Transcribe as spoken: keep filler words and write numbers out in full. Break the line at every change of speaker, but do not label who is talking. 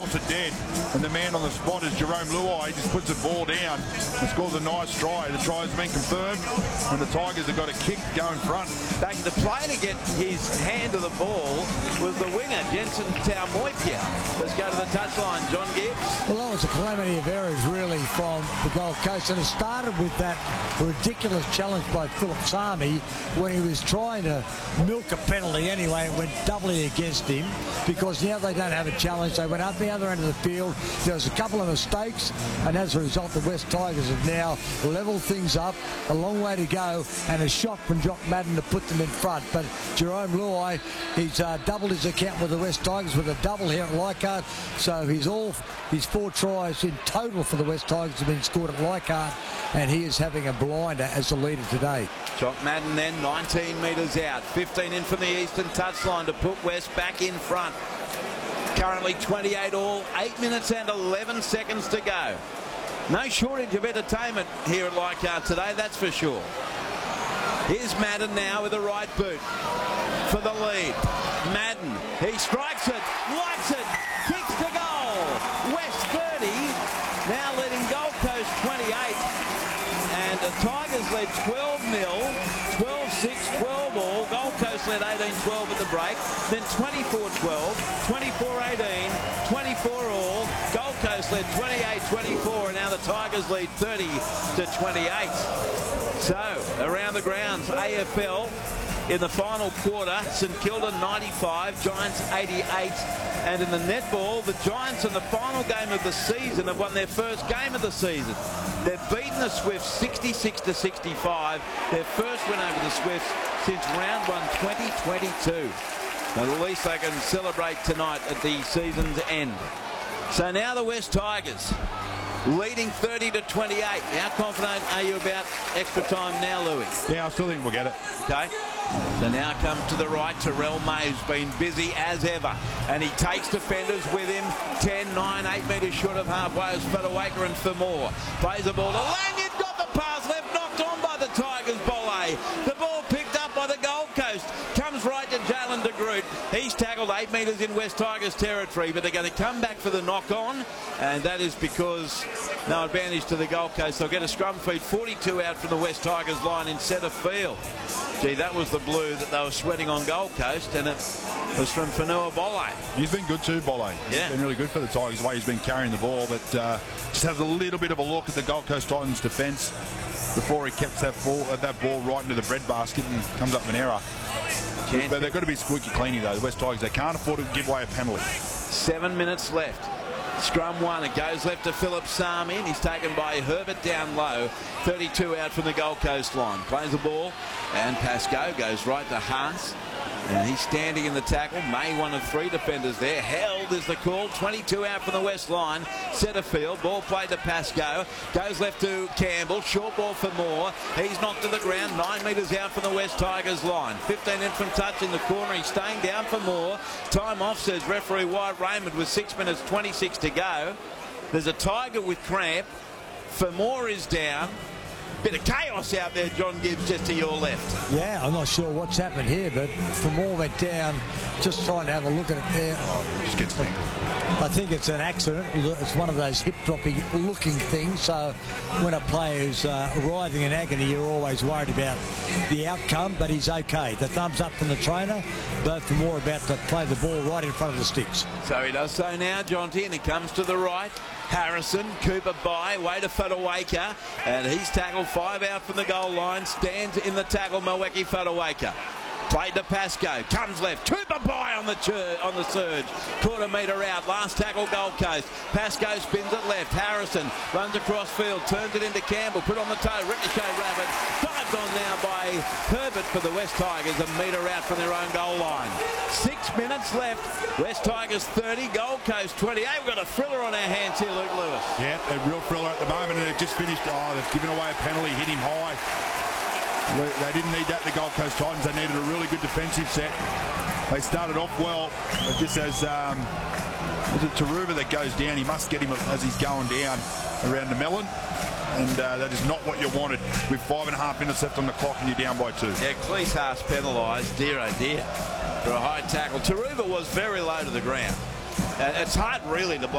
calls it dead. And the man on the spot is Jerome Luai. He just puts the ball down and scores a nice try. The try has been confirmed, and the Tigers have got a kick going front.
Back the player to get his hand to the ball was the winger, Jensen Taumoipia. Let's go to the touchline, John Gibbs.
Well, that was a calamity of errors, really, from the Gold Coast. And it started with that ridiculous challenge by Philip Sami when he was trying to milk a penalty anyway. It went doubly against him because now they don't have a challenge. They went up the other end of the field. There was a couple of mistakes, and as a result, the West Tigers have now levelled things up. A long way to go, and a shot from Jock Madden to put them in front. But Jerome Luai, he's uh, doubled his account with the West Tigers with a double here at Leichhardt. So he's all his four tries in total for the West Tigers have been scored at Leichhardt, and he is having a blinder as the leader today.
Jock Madden then nineteen metres out, fifteen in from the eastern touchline to put West back in front. Currently twenty-eight all, eight minutes and eleven seconds to go. No shortage of entertainment here at Leichhardt today, that's for sure. Here's Madden now with the right boot for the lead. Madden, he strikes it, lights it, kicks to goal. West thirty, now leading Gold Coast twenty-eight. And the Tigers led twelve nil, twelve six, twelve all. Gold Coast led eighteen twelve at the break. Then twenty-four twelve, twenty-four eighteen, twenty-four all. Gold Coast led twenty-eight twenty-four, and now the Tigers lead thirty to twenty-eight. So, around the grounds, A F L in the final quarter, St Kilda ninety-five, Giants eighty-eight. And in the netball, the Giants in the final game of the season have won their first game of the season. They've beaten the Swifts sixty-six to sixty-five, their first win over the Swifts since round one twenty twenty-two. At least they can celebrate tonight at the season's end. So now the West Tigers leading thirty to twenty-eight. How confident are you about extra time now, Louis?
Yeah, I still think we'll get it.
Okay. So now comes to the right. Terrell May's been busy as ever, and he takes defenders with him. ten, nine, eight metres short of halfway is Federaker and Fermor. Plays the ball to Lanyon, got the pass left, knocked on by the Tigers. Bolle. The ball picked up by the Gold Coast. Comes right to Jalen de Groot. He's tackled eight metres in West Tigers territory, but they're going to come back for the knock-on, and that is because no advantage to the Gold Coast. They'll get a scrum feed, forty-two out from the West Tigers line in centre field. Gee, that was the blue that they were sweating on Gold Coast, and it was from Fanua Bolle.
He's been good too, Bolle. He's
yeah.
been really good for the Tigers, the way he's been carrying the ball, but uh, just has a little bit of a look at the Gold Coast Titans defence before he kept that ball, uh, that ball right into the breadbasket and comes up with an error. Chance. But they've got to be squeaky cleany though, the West Tigers. They can't afford to give away a penalty.
Seven minutes left. Scrum one, it goes left to Philip Sami, and he's taken by Herbert down low. thirty-two out from the Gold Coast line. Plays the ball, and Pascoe goes right to Haas. And he's standing in the tackle. May, one of three defenders there. Held is the call. twenty-two out from the West line. Centre field. Ball played to Pascoe. Goes left to Campbell. Short ball for Moore. He's knocked to the ground. Nine metres out from the West Tigers line. fifteen in from touch in the corner. He's staying down for Moore. Time off, says referee Wyatt Raymond, with six minutes twenty-six to go. There's a Tiger with cramp. Fermor is down. Bit of chaos out there, John Gibbs, just to your left.
Yeah, I'm not sure what's happened here, but Fermor went down, just trying to have a look at it there.
Oh, just gets me.
I think it's an accident. It's one of those hip-dropping looking things. So when a player's uh, writhing in agony, you're always worried about the outcome, but he's okay. The thumbs up from the trainer, but Fermor about to play the ball right in front of the sticks.
So he does so now, Jonty, and he comes to the right. Harrison, Cooper by, way to Federaker, and he's tackled five out from the goal line, stands in the tackle, Mweki Federaker. Played to Pascoe, comes left, Cooper by on the on the surge, quarter metre out, last tackle Gold Coast. Pascoe spins it left, Harrison runs across field, turns it into Campbell, put on the toe, ricochet rabbit, dived on now by Herbert for the West Tigers, a metre out from their own goal line. Six minutes left, West Tigers thirty, Gold Coast twenty-eight. We've got a thriller on our hands here, Luke Lewis.
Yeah, a real thriller at the moment, and they've just finished. Oh, they've given away a penalty, hit him high. They didn't need that, the Gold Coast Titans. They needed a really good defensive set. They started off well, but just as um, was it Taruva that goes down, he must get him as he's going down around the melon. And uh, that is not what you wanted with five and a half minutes left on the clock and you're down by two.
Yeah, Cleese Haas penalised, dear oh dear, for a high tackle. Taruva was very low to the ground. Uh, it's hard really to